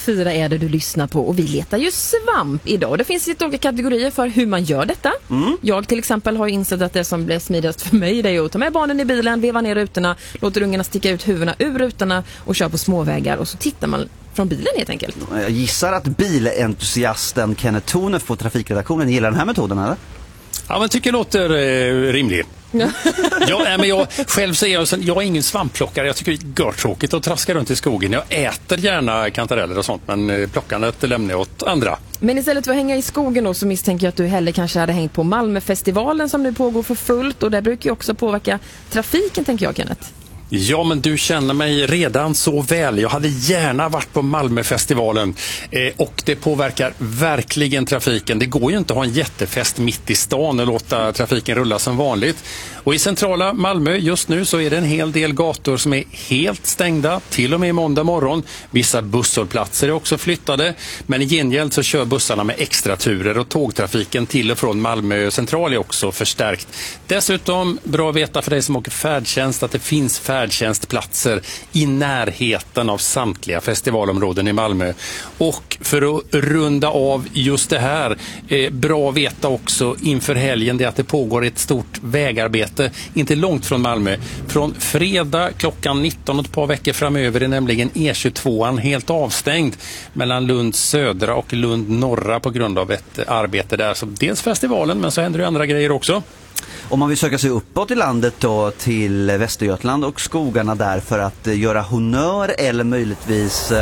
101,4 är det du lyssnar på och vi letar ju svamp idag. Det finns lite olika kategorier för hur man gör detta. Jag till exempel har insett att det som blir smidigast för mig det är att ta med barnen i bilen, veva ner rutorna, låter ungarna sticka ut huvudena ur rutorna och köra på småvägar och så tittar man från bilen helt enkelt. Jag gissar att bilentusiasten Kenneth Tonef på trafikredaktionen gillar den här metoden, eller? Ja, men tycker det låter rimligt. Men jag själv säger jag är ingen svampplockare. Jag tycker det är görtråkigt att traska runt i skogen. Jag äter gärna kantareller och sånt, men plockandet lämnar jag åt andra. Men istället för att hänga i skogen då, så misstänker jag att du hellre kanske hade hängt på Malmöfestivalen som nu pågår för fullt, och det brukar ju också påverka trafiken, tänker jag, Kenneth. Ja, men du känner mig redan så väl. Jag hade gärna varit på Malmöfestivalen och det påverkar verkligen trafiken. Det går ju inte att ha en jättefest mitt i stan och låta trafiken rulla som vanligt. Och i centrala Malmö just nu så är det en hel del gator som är helt stängda, till och med måndag morgon. Vissa busshållplatser är också flyttade, men i gengäld så kör bussarna med extra turer och tågtrafiken till och från Malmö central är också förstärkt. Dessutom, bra att veta för dig som åker färdtjänst, att det finns färdtjänstplatser i närheten av samtliga festivalområden i Malmö. Och för att runda av just det här, bra att veta också inför helgen det att det pågår ett stort vägarbete inte långt från Malmö. Från fredag klockan 19 och ett par veckor framöver är nämligen E22 helt avstängd mellan Lund södra och Lund norra på grund av ett arbete där. Så dels festivalen, men så händer det andra grejer också. Om man vill söka sig uppåt i landet då till Västergötland och skogarna där för att göra honör eller möjligtvis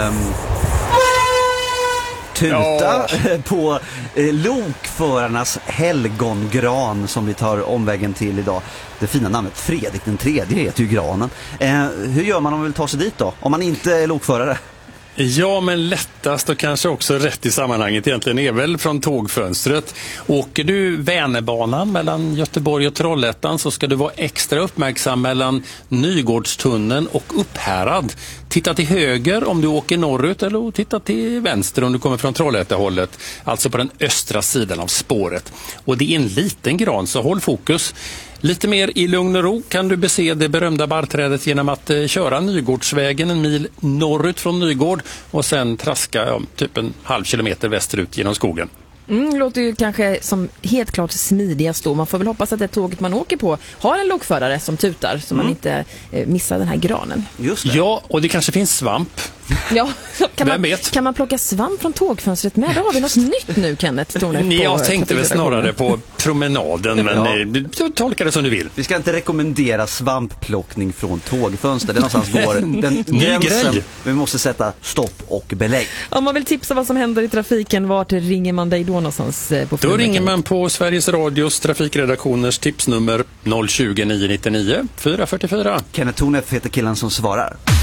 tuta på lokförarnas helgongran som vi tar omvägen till idag. Det fina namnet Fredrik den tredje heter ju granen. Hur gör man om man vill ta sig dit då? Om man inte är lokförare? Ja, men lättast och kanske också rätt i sammanhanget egentligen är väl från tågfönstret. Åker du Vänerbanan mellan Göteborg och Trollhättan så ska du vara extra uppmärksam mellan Nygårdstunneln och Upphärad. Titta till höger om du åker norrut eller titta till vänster om du kommer från Trollhättehållet. Alltså på den östra sidan av spåret. Och det är en liten gran så håll fokus. Lite mer i lugn och ro kan du bese det berömda barrträdet genom att köra Nygårdsvägen en mil norrut från Nygård och sen traska typ en halv kilometer västerut genom skogen. Låter ju kanske som helt klart smidigast då. Man får väl hoppas att det tåget man åker på har en lokförare som tutar så man inte missar den här granen. Just det. Ja, och det kanske finns svamp. Ja, kan man plocka svamp från tågfönstret med? Då har vi något nytt nu, Kenneth. Jag tänkte väl snarare på promenaden, men du tolkar det som du vill. Vi ska inte rekommendera svampplockning från tågfönster. Det någonstans går den gränsen. Vi måste sätta stopp och belägg. Om man vill tipsa vad som händer i trafiken, vart ringer man dig då någonstans? Då ringer man på Sveriges Radios trafikredaktioners tipsnummer 020 999 444. Kenneth Tonef heter killen som svarar.